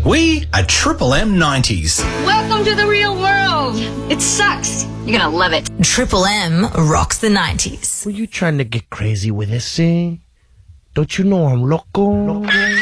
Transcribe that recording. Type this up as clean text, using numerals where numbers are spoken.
We are Triple M 90s. Welcome to the real world. It sucks. You're gonna love it. Triple M rocks the 90s. Were you trying to get crazy with this, eh? Don't you know I'm loco?